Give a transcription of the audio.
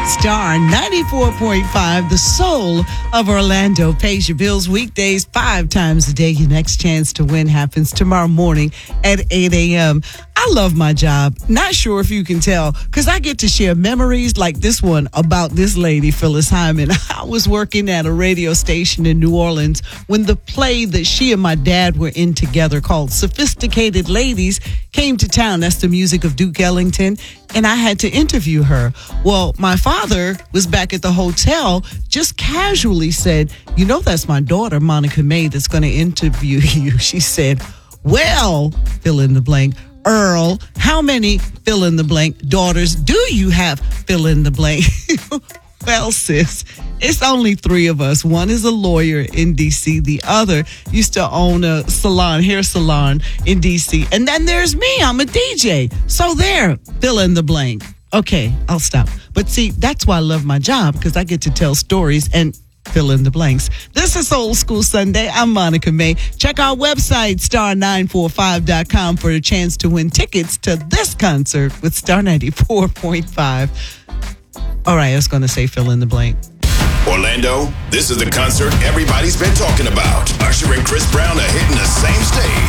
Star 94.5, the soul of Orlando, pays your bills weekdays 5 times a day. Your next chance to win happens tomorrow morning at 8 a.m. I love my job. Not sure if you can tell, because I get to share memories like this one about this lady, Phyllis Hyman. I was working at a radio station in New Orleans when the play that she and my dad were in together called Sophisticated Ladies came to town. That's the music of Duke Ellington. And I had to interview her. Well, my father was back at the hotel, just casually said, "You know, that's my daughter, Monica May, that's going to interview you." She said, "Well, fill in the blank, Earl, how many fill in the blank daughters do you have? Fill in the blank." Well, sis, it's only 3 of us. One is a lawyer in D.C. The other used to own a salon, hair salon in D.C. And then there's me. I'm a DJ. So there, fill in the blank. Okay, I'll stop. But see, that's why I love my job, because I get to tell stories and fill in the blanks. This is Old School Sunday. I'm Monica May. Check our website, star945.com, for a chance to win tickets to this concert with Star 94.5. All right, I was going to say fill in the blank. Orlando, this is the concert everybody's been talking about. Usher and Chris Brown are hitting the same stage.